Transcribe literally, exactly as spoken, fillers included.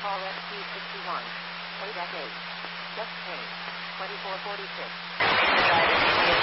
Call S Q sixty-one. eight at eight. Just paid. twenty-four forty-six.